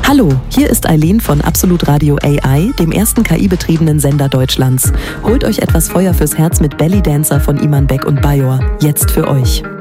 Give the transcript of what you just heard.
Hallo, hier ist Eileen von Absolut Radio AI, dem ersten KI-betriebenen Sender Deutschlands. Holt euch etwas Feuer fürs Herz mit Belly Dancer von Iman Beck und Bayor. Jetzt für euch.